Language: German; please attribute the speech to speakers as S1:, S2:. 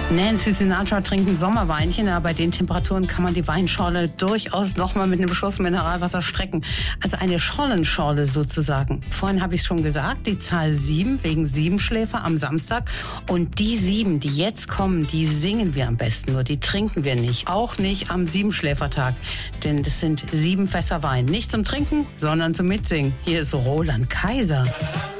S1: Nancy Sinatra trinkt ein Sommerweinchen, aber bei den Temperaturen kann man die Weinschorle durchaus nochmal mit einem Schuss Mineralwasser strecken. Also eine Schollenschorle sozusagen. Vorhin habe ich es schon gesagt, die Zahl 7 wegen Siebenschläfer am Samstag. Und die 7, die jetzt kommen, die singen wir am besten, nur die trinken wir nicht. Auch nicht am Siebenschläfertag, denn das sind 7 Fässer Wein. Nicht zum Trinken, sondern zum Mitsingen. Hier ist Roland Kaiser.